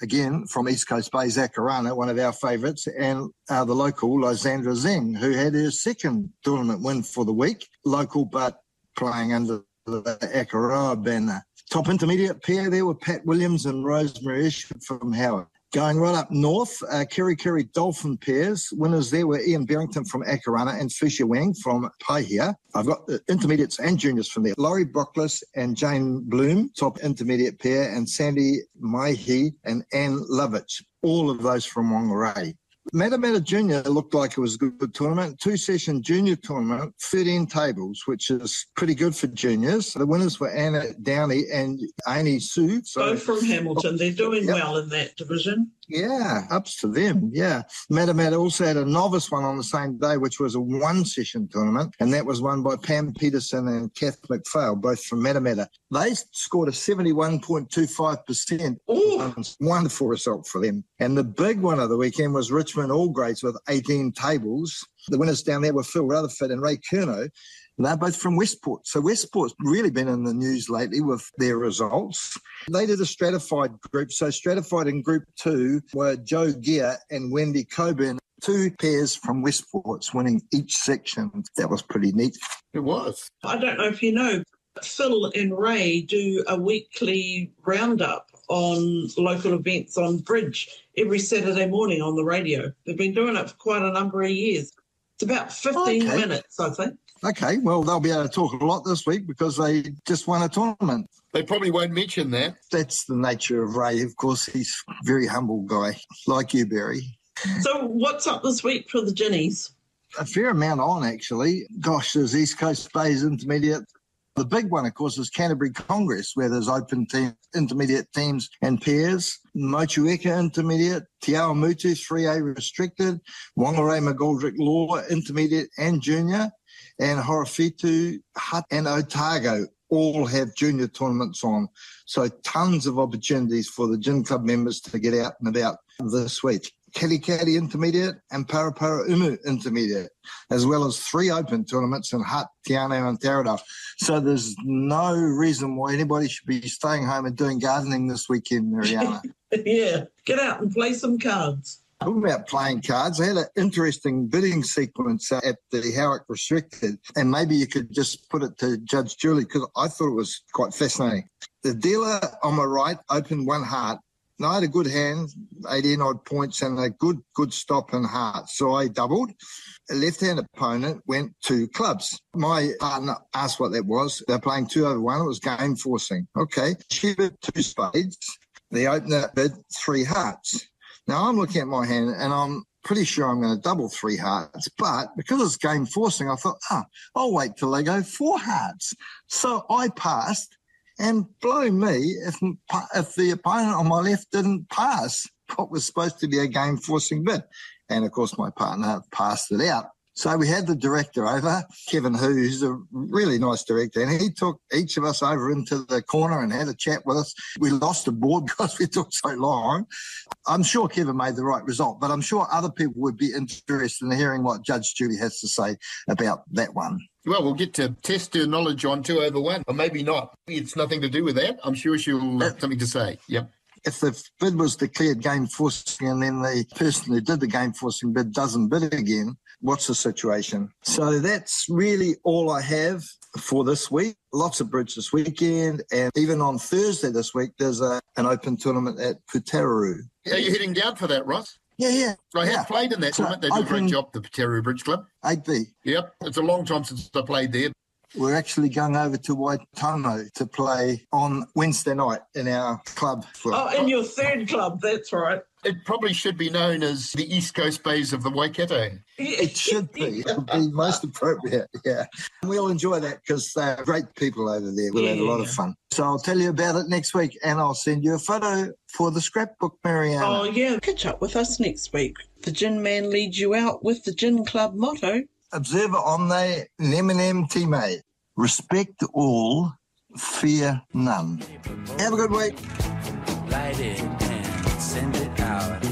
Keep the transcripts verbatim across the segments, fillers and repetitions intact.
again, from East Coast Bay, Zakarana, one of our favourites, and uh, the local, Lysandra Zeng, who had her second tournament win for the week. Local, but playing under the Akaroa banner. Top intermediate pair there were Pat Williams and Rosemary Isham from Howard. Going right up north, uh, Kiri Kiri Dolphin pairs. Winners there were Ian Barrington from Akarana and Fuxia Wang from Paihia. I've got the intermediates and juniors from there. Laurie Brockless and Jane Bloom, top intermediate pair, and Sandy Maihi and Anne Lovitch, all of those from Whangarei. Matamata Junior looked like it was a good tournament. Two-session junior tournament, thirteen tables, which is pretty good for juniors. The winners were Anna Downey and Amy Sue. So, both from Hamilton. They're doing yep. well in that division. Yeah, ups to them, yeah. Matamata also had a novice one on the same day, which was a one-session tournament, and that was won by Pam Peterson and Kath McPhail, both from Matamata. They scored a seventy-one point two five percent. Ooh. Wonderful result for them. And the big one of the weekend was Richmond All Grades with eighteen tables. The winners down there were Phil Rutherford and Ray Curnow. And they're both from Westport. So Westport's really been in the news lately with their results. They did a stratified group. So stratified in group two were Joe Gear and Wendy Coburn, two pairs from Westport's winning each section. That was pretty neat. It was. I don't know if you know, Phil and Ray do a weekly roundup on local events on Bridge every Saturday morning on the radio. They've been doing it for quite a number of years. It's about fifteen okay. minutes, I think. Okay, well, they'll be able to talk a lot this week because they just won a tournament. They probably won't mention that. That's the nature of Ray. Of course, he's a very humble guy, like you, Barry. So what's up this week for the Ginnies? A fair amount on, actually. Gosh, there's East Coast Bay's intermediate. The big one, of course, is Canterbury Congress, where there's open team, intermediate teams and pairs. Motueka Intermediate, Te Awamutu three A restricted, Whangarei McGoldrick Law Intermediate and Junior, and Horowhitu, Hutt and Otago all have junior tournaments on. So tons of opportunities for the Gin Club members to get out and about this week. Kalikati Intermediate and Parapara Umu Intermediate, as well as three open tournaments in Hutt, Te Anau and Taradale. So there's no reason why anybody should be staying home and doing gardening this weekend, Mariana. Yeah, get out and play some cards. Talking about playing cards, I had an interesting bidding sequence at the Howick Restricted, and maybe you could just put it to Judge Julie, because I thought it was quite fascinating. The dealer on my right opened one heart. Now, I had a good hand, eighteen odd points, and a good, good stop in heart. So I doubled. A left-hand opponent went two clubs. My partner asked what that was. They're playing two over one. It was game forcing. Okay. She bid two spades. The opener bid three hearts. Now, I'm looking at my hand, and I'm pretty sure I'm going to double three hearts. But because it's game forcing, I thought, ah, oh, I'll wait till they go four hearts. So I passed. And blow me, if, if the opponent on my left didn't pass what was supposed to be a game-forcing bid. And, of course, my partner passed it out. So we had the director over, Kevin Hu, who's a really nice director, and he took each of us over into the corner and had a chat with us. We lost the board because we took so long. I'm sure Kevin made the right result, but I'm sure other people would be interested in hearing what Judge Julie has to say about that one. Well, we'll get to test her knowledge on two over one, or maybe not. It's nothing to do with that. I'm sure she'll have something to say. Yep. If the bid was declared game forcing and then the person who did the game forcing bid doesn't bid again, what's the situation? So that's really all I have for this week. Lots of bridge this weekend, and even on Thursday this week, there's a, an open tournament at Putaruru. Are you heading down for that, Ross? Yeah, yeah. I have yeah. played in that so tournament. They do a great job, the Putaruru Bridge Club. eight B. Yep, it's a long time since I played there. We're actually going over to Waitomo to play on Wednesday night in our club. Oh, in your third club, that's right. It probably should be known as the East Coast Bays of the Waikato. It should be. It would be most appropriate, yeah. We'll enjoy that because they're great people over there. We'll yeah. have a lot of fun. So I'll tell you about it next week, and I'll send you a photo for the scrapbook, Mariana. Oh, yeah. Catch up with us next week. The Gin Man leads you out with the Gin Club motto. Observer omne neminem time. Respect all, fear none. Have a good week. Light it and send it out.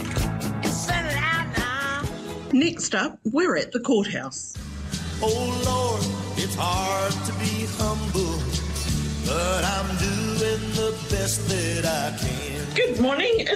Send it out now. Next up, we're at the courthouse. Oh, Lord, it's hard to be humble, but I'm doing the best that I can. Good morning.